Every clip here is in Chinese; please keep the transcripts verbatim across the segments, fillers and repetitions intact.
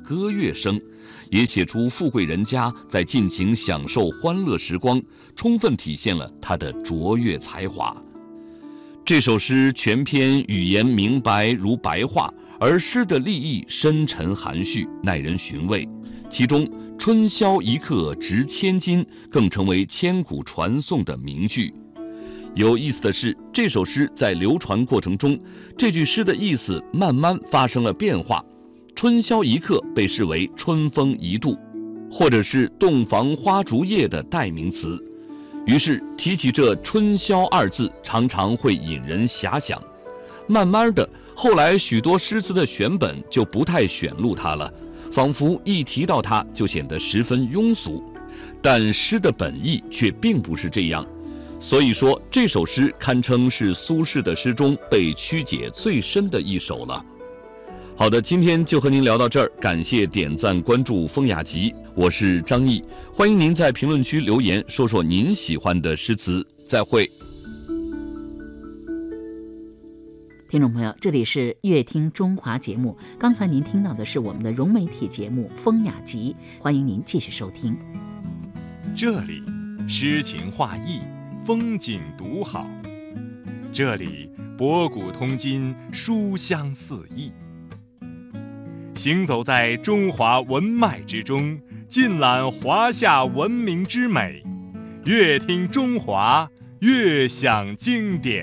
歌乐声，也写出富贵人家在尽情享受欢乐时光，充分体现了他的卓越才华。这首诗全篇语言明白如白话，而诗的立意深沉含蓄，耐人寻味。其中春宵一刻值千金更成为千古传颂的名句。有意思的是，这首诗在流传过程中，这句诗的意思慢慢发生了变化。春宵一刻被视为春风一度，或者是洞房花烛夜的代名词。于是提起这春宵二字，常常会引人遐想。慢慢的，后来许多诗词的选本就不太选录它了，仿佛一提到它就显得十分庸俗。但诗的本意却并不是这样，所以说这首诗堪称是苏轼的诗中被曲解最深的一首了。好的，今天就和您聊到这儿，感谢点赞关注风雅集，我是张毅，欢迎您在评论区留言说说您喜欢的诗词，再会。 听众朋友，这里是乐听中华节目，刚才您听到的是我们的融媒体节目风雅集，欢迎您继续收听。 这里诗情画意，风景独好，这里博古通今，书香四溢。行走在中华文脉之中，尽览华夏文明之美，乐听中华，乐享经典。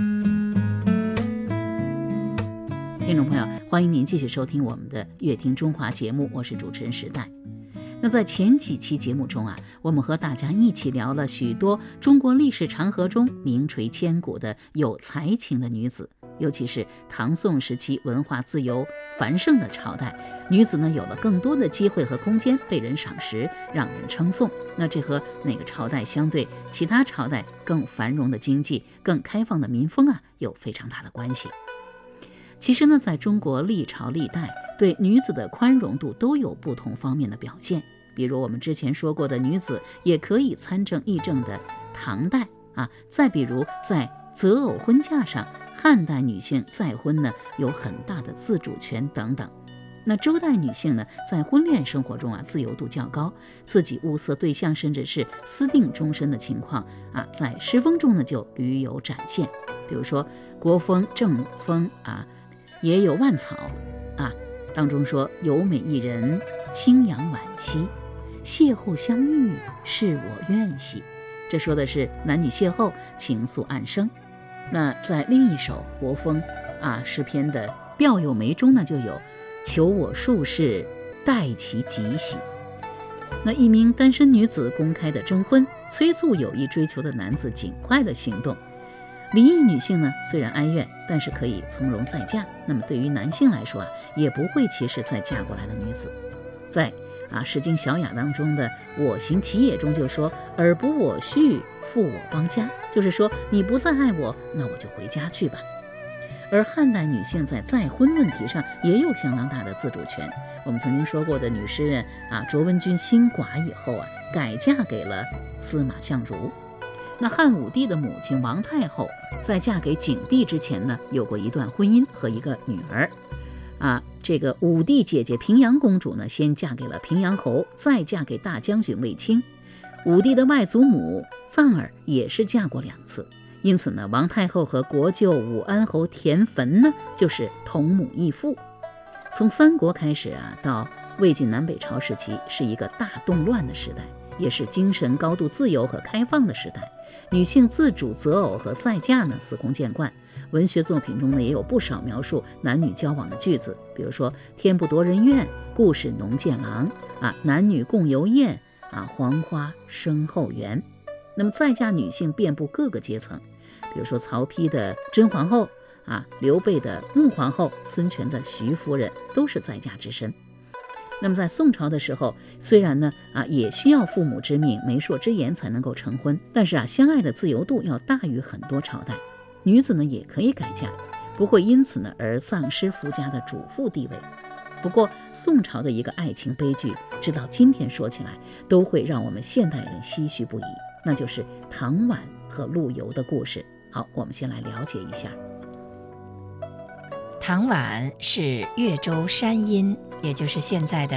听众朋友，欢迎您继续收听我们的乐听中华节目，我是主持人时代。那在前几期节目中啊，我们和大家一起聊了许多中国历史长河中名垂千古的有才情的女子，尤其是唐宋时期文化自由繁盛的朝代，女子呢有了更多的机会和空间被人赏识，让人称颂。那这和哪个朝代相对其他朝代更繁荣的经济、更开放的民风啊，有非常大的关系。其实呢，在中国历朝历代对女子的宽容度都有不同方面的表现，比如我们之前说过的女子也可以参政议政的唐代啊，再比如在择偶婚嫁上，汉代女性再婚呢有很大的自主权等等。那周代女性呢，在婚恋生活中啊自由度较高，自己物色对象甚至是私定终身的情况啊，在诗风中呢就屡有展现。比如说国风、正风啊，也有万草啊，当中说有美一人，清扬惋惜，邂逅相遇，是我愿兮。这说的是男女邂逅，情愫暗生。那在另一首国风啊诗篇的调友梅中呢，就有求我术士，待其吉喜。那一名单身女子公开的征婚，催促有意追求的男子尽快的行动。离异女性呢，虽然哀怨，但是可以从容再嫁。那么对于男性来说啊，也不会歧视再嫁过来的女子。在啊《诗经·小雅》当中的“我行其也”中就说：“尔不我婿，复我邦家”，就是说你不再爱我，那我就回家去吧。而汉代女性在再婚问题上也有相当大的自主权。我们曾经说过的女诗人啊卓文君新寡以后啊，改嫁给了司马相如。那汉武帝的母亲王太后在嫁给景帝之前呢，有过一段婚姻和一个女儿啊。这个武帝姐姐平阳公主呢，先嫁给了平阳侯，再嫁给大将军卫青。武帝的外祖母臧儿也是嫁过两次，因此呢，王太后和国舅武安侯田汾呢，就是同母异父。从三国开始啊，到魏晋南北朝时期，是一个大动乱的时代，也是精神高度自由和开放的时代。女性自主择偶和再嫁呢，司空见惯。文学作品中呢，也有不少描述男女交往的句子，比如说“天不夺人怨，故事浓见郎”啊，“男女共游宴”啊，“黄花生后园”。那么再嫁女性遍布各个阶层，比如说曹丕的甄皇后啊，刘备的穆皇后，孙权的徐夫人，都是再嫁之身。那么在宋朝的时候，虽然呢啊也需要父母之命、媒妁之言才能够成婚，但是啊相爱的自由度要大于很多朝代，女子呢也可以改嫁，不会因此呢而丧失夫家的主妇地位。不过宋朝的一个爱情悲剧，直到今天说起来都会让我们现代人唏嘘不已，那就是唐婉和陆游的故事。好，我们先来了解一下。 唐婉是越州山阴，也就是现在的